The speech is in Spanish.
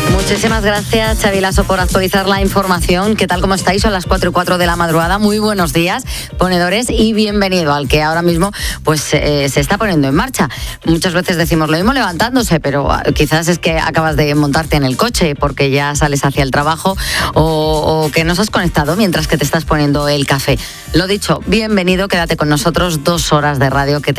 Muchísimas gracias, Xavi Lasso, por actualizar la información. ¿Qué tal, cómo estáis? Son las 4:04 de la madrugada. Muy buenos días, ponedores, y bienvenido al que ahora mismo pues se está poniendo en marcha. Muchas veces decimos lo mismo levantándose, pero quizás es que acabas de montarte en el coche porque ya sales hacia el trabajo o que nos has conectado mientras que te estás poniendo el café. Lo dicho, bienvenido, quédate con nosotros, 2 horas de radio que te